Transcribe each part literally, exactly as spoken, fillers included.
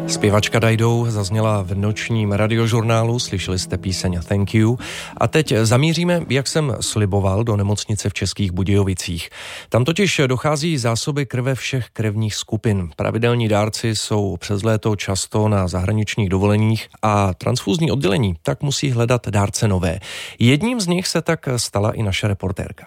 Zpěvačka Dajdou zazněla v nočním radiožurnálu, slyšeli jste píseň Thank You. A teď zamíříme, jak jsem sliboval, do nemocnice v Českých Budějovicích. Tam totiž dochází zásoby krve všech krevních skupin. Pravidelní dárci jsou přes léto často na zahraničních dovoleních a transfúzní oddělení tak musí hledat dárce nové. Jedním z nich se tak stala i naše reportérka.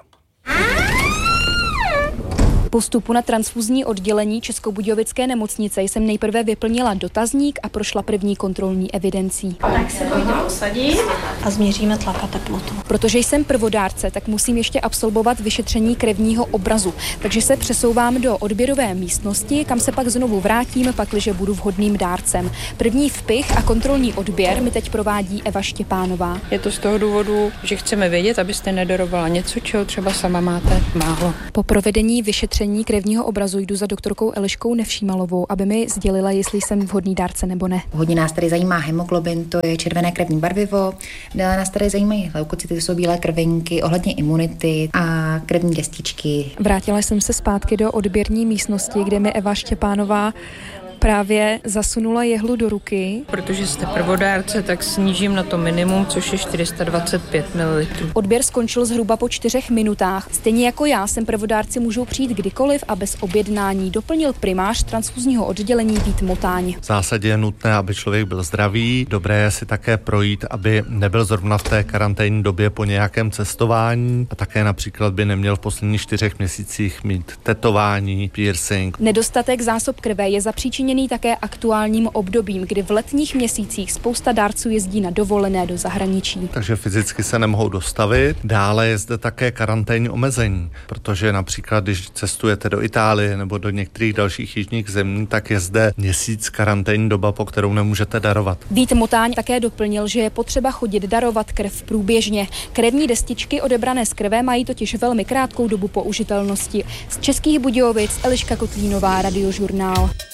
Po vstupu na transfúzní oddělení Českobudějovické nemocnice jsem nejprve vyplnila dotazník a prošla první kontrolní evidencí. Tak se pojďme usadit a změříme tlak a teplotu. Protože jsem prvodárce, tak musím ještě absolvovat vyšetření krevního obrazu. Takže se přesouvám do odběrové místnosti, kam se pak znovu vrátím, pakliže budu vhodným dárcem. První vpich a kontrolní odběr mi teď provádí Eva Štěpánová. Je to z toho důvodu, že chceme vědět, abyste nedarovala něco, čeho třeba sama máte málo. Po provedení vyšetření krevního obrazu jdu za doktorkou Eliškou Nevšímalovou, aby mi sdělila, jestli jsem vhodný dárce nebo ne. Hodně nás tady zajímá hemoglobin, to je červené krevní barvivo. Dále nás tady zajímají leukocyty, to jsou bílé krvinky, ohledně imunity a krevní destičky. Vrátila jsem se zpátky do odběrní místnosti, kde mi Eva Štěpánová právě zasunula jehlu do ruky. Protože jste prvodárce, tak snížím na to minimum, což je čtyři sta dvacet pět mililitrů. Odběr skončil zhruba po čtyřech minutách. Stejně jako já sem prvodárci můžou přijít kdykoliv a bez objednání, doplnil primář transfúzního oddělení Vít Motáň. V zásadě je nutné, aby člověk byl zdravý. Dobré je si také projít, aby nebyl zrovna v té karanténní době po nějakém cestování a také například by neměl v posledních čtyřech měsících mít tetování, piercing. Nedostatek zásob krve je zapříčiněný také aktuálním obdobím, kdy v letních měsících spousta dárců jezdí na dovolené do zahraničí. Takže fyzicky se nemohou dostavit. Dále je zde také karanténní omezení, protože například, když cestujete do Itálie nebo do některých dalších jižních zemí, tak je zde měsíc karanténní doba, po kterou nemůžete darovat. Vít Motáň také doplnil, že je potřeba chodit darovat krev průběžně. Krevní destičky odebrané z krve mají totiž velmi krátkou dobu použitelnosti. Z Českých Budějovic Eliška Kotlínová, Radiožurnál.